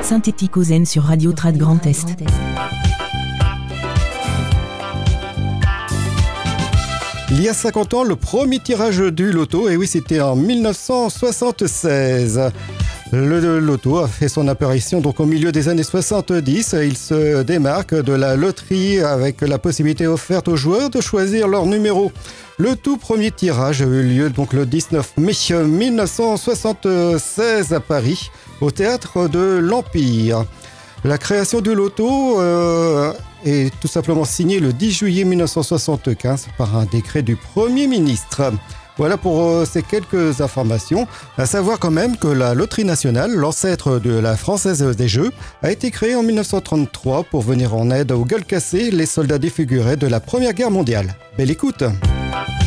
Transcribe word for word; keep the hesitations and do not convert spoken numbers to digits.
Synthétique Zen sur Radio Trad Grand Est. Il y a cinquante ans, le premier tirage du loto, et oui, c'était en dix-neuf cent soixante-seize. Le loto a fait son apparition donc au milieu des années soixante-dix. Il se démarque de la loterie avec la possibilité offerte aux joueurs de choisir leur numéro. Le tout premier tirage a eu lieu donc le dix-neuf mai dix-neuf cent soixante-seize à Paris, au théâtre de l'Empire. La création du loto euh, est tout simplement signée le dix juillet dix-neuf cent soixante-quinze par un décret du Premier ministre. Voilà pour euh, ces quelques informations. À savoir quand même que la Loterie nationale, l'ancêtre de la Française des Jeux, a été créée en dix-neuf cent trente-trois pour venir en aide aux gueules cassées, les soldats défigurés de la Première Guerre mondiale. Belle écoute!